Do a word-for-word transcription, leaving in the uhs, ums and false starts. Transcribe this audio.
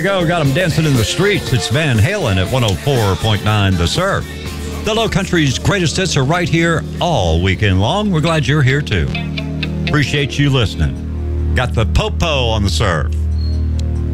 you go. Got them dancing in the streets. It's Van Halen at one oh four point nine The Surf. The Low Country's greatest hits are right here all weekend long. We're glad you're here, too. Appreciate you listening. Got the Popo on the Surf.